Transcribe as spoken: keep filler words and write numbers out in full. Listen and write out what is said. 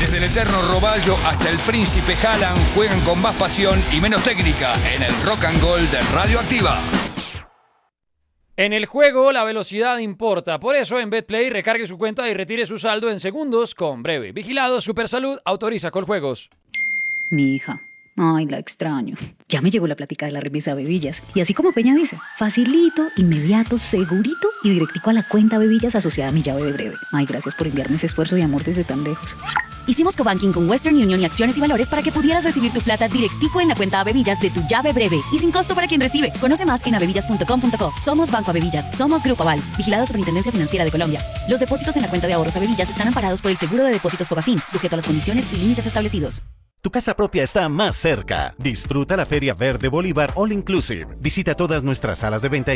Desde el eterno Roballo hasta el príncipe Haaland juegan con más pasión y menos técnica en el Rock and Gold de Radioactiva. En el juego la velocidad importa, por eso en BetPlay recargue su cuenta y retire su saldo en segundos con Breve. Vigilado Supersalud, autoriza Coljuegos. Mi hija. Ay, la extraño. Ya me llegó la plática de la remesa Bebillas. Y así como Peña dice, facilito, inmediato, segurito y directico a la cuenta Bebillas asociada a mi llave de Breve. Ay, gracias por enviarme ese esfuerzo y amor desde tan lejos. Hicimos cobanking con Western Union y acciones y valores para que pudieras recibir tu plata directico en la cuenta Bebillas de tu llave Breve y sin costo para quien recibe. Conoce más en abebillas punto com punto co. Somos Banco Abebillas, somos Grupo Aval, vigilado Superintendencia Financiera de Colombia. Los depósitos en la cuenta de ahorros Abebillas están amparados por el Seguro de Depósitos Fogafín, sujeto a las condiciones y límites establecidos. Tu casa propia está más cerca. Disfruta la Feria Verde Bolívar All Inclusive. Visita todas nuestras salas de venta